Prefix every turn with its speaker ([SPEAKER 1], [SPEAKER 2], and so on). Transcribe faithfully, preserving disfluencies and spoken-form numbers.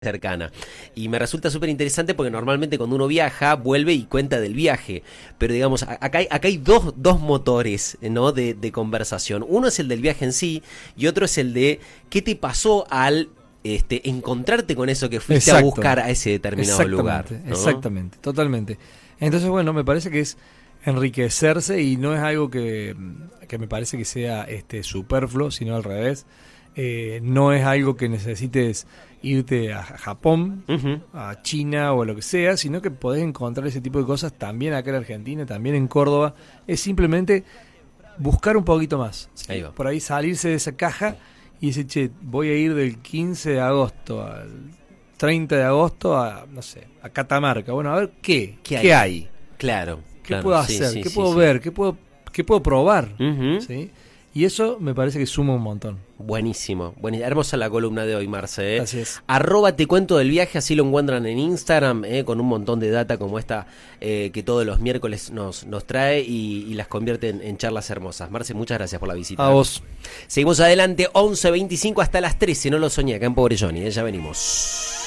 [SPEAKER 1] cercana. Y me resulta súper interesante porque normalmente cuando uno viaja, vuelve y cuenta del viaje. Pero digamos, acá hay, acá hay dos, dos motores, ¿no? de, de conversación. Uno es el del viaje en sí y otro es el de qué te pasó al este, encontrarte con eso que fuiste Exacto. a buscar a ese determinado lugar, ¿no?
[SPEAKER 2] Exactamente, totalmente. Entonces, bueno, me parece que es enriquecerse y no es algo que, que me parece que sea este, superfluo, sino al revés. Eh, no es algo que necesites irte a Japón, uh-huh. a China o a lo que sea, sino que podés encontrar ese tipo de cosas también acá en Argentina, también en Córdoba. Es simplemente buscar un poquito más, ¿sí? Ahí va. Por ahí salirse de esa caja y decir, che, voy a ir del quince de agosto al treinta de agosto a, no sé, a Catamarca. Bueno, a ver qué, qué hay. ¿Qué hay?
[SPEAKER 1] Claro.
[SPEAKER 2] ¿Qué
[SPEAKER 1] claro,
[SPEAKER 2] puedo
[SPEAKER 1] sí,
[SPEAKER 2] hacer?
[SPEAKER 1] sí,
[SPEAKER 2] ¿Qué
[SPEAKER 1] sí,
[SPEAKER 2] puedo
[SPEAKER 1] sí.
[SPEAKER 2] ver? ¿Qué puedo, qué puedo probar?
[SPEAKER 1] Uh-huh.
[SPEAKER 2] ¿Sí? Y eso me parece que suma un montón.
[SPEAKER 1] Buenísimo, buenísimo. Hermosa la columna de hoy, Marce. ¿eh?
[SPEAKER 2] Así es.
[SPEAKER 1] Arroba te cuento del viaje, así lo encuentran en Instagram, ¿eh? con un montón de data como esta eh, que todos los miércoles nos, nos trae y, y las convierte en, en charlas hermosas. Marce, muchas gracias por la visita.
[SPEAKER 2] A vos.
[SPEAKER 1] Seguimos adelante, once veinticinco hasta las trece, no lo soñé, acá en Pobre Johnny, ¿eh? Ya venimos.